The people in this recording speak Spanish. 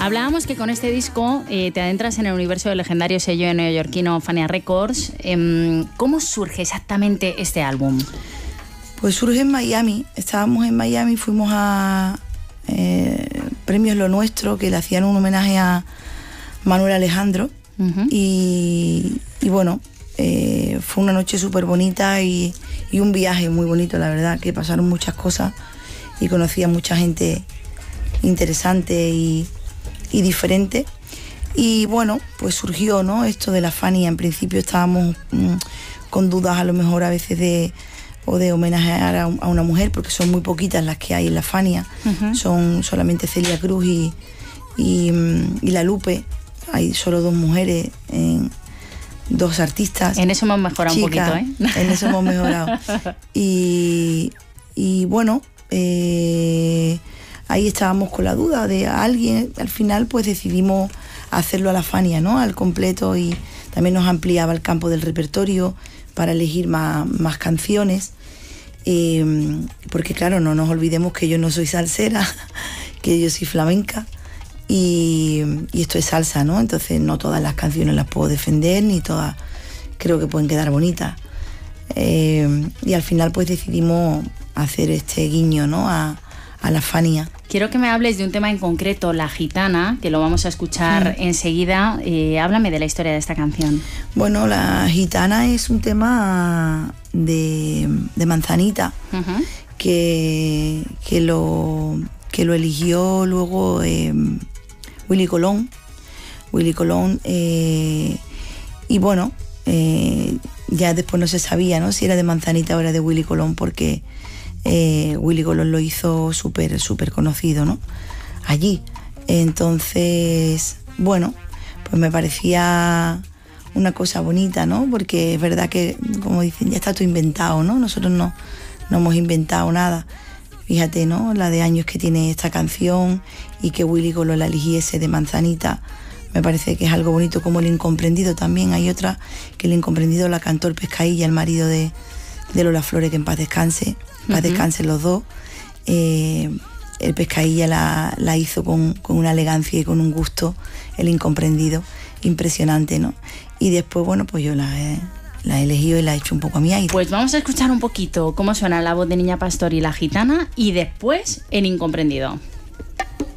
Hablábamos que con este disco te adentras en el universo del legendario sello neoyorquino Fania Records. ¿Cómo surge exactamente este álbum? Pues surge en Miami. Estábamos en Miami, fuimos a Premios Lo Nuestro, que le hacían un homenaje a Manuel Alejandro. Y bueno, fue una noche súper bonita y un viaje muy bonito, la verdad, que pasaron muchas cosas y conocí a mucha gente interesante y diferente. Y bueno, pues surgió, ¿no?, esto de la Fania. En principio estábamos con dudas a lo mejor a veces de homenajear a una mujer, porque son muy poquitas las que hay en la Fania. Son solamente Celia Cruz y La Lupe. Hay solo 2 mujeres, 2 artistas. En eso hemos mejorado chicas, un poquito, ¿eh? En eso hemos mejorado. Y bueno, ahí estábamos con la duda de alguien. Al final pues decidimos hacerlo a la Fania, ¿no?, al completo, y también nos ampliaba el campo del repertorio para elegir más canciones, porque claro, no nos olvidemos que yo no soy salsera, que yo soy flamenca y esto es salsa, ¿no? Entonces no todas las canciones las puedo defender, ni todas creo que pueden quedar bonitas, y al final pues decidimos hacer este guiño, ¿no?, a la Fania. Quiero que me hables de un tema en concreto, La Gitana, que lo vamos a escuchar enseguida. Háblame de la historia de esta canción. Bueno, La Gitana es un tema de Manzanita, que lo eligió luego Willy Colón. Y bueno, ya después no se sabía, ¿no?, si era de Manzanita o era de Willy Colón, porque Willy Colón lo hizo súper conocido, ¿no?, allí. Entonces, bueno, pues me parecía una cosa bonita, ¿no?, porque es verdad que, como dicen, ya está todo inventado, ¿no? Nosotros no hemos inventado nada. Fíjate, ¿no?, la de años que tiene esta canción, y que Willy Colón la eligiese de Manzanita. Me parece que es algo bonito, como El Incomprendido también. Hay otra que El Incomprendido la cantó el Pescailla, el marido de Lola Flores, que en paz descanse. Paz descansen los dos. El Pescailla la hizo con una elegancia y con un gusto, El Incomprendido, impresionante, ¿no? Y después, bueno, pues yo la he elegido y la he hecho un poco a mi aire. Pues vamos a escuchar un poquito cómo suena la voz de Niña Pastor y La Gitana, y después El Incomprendido.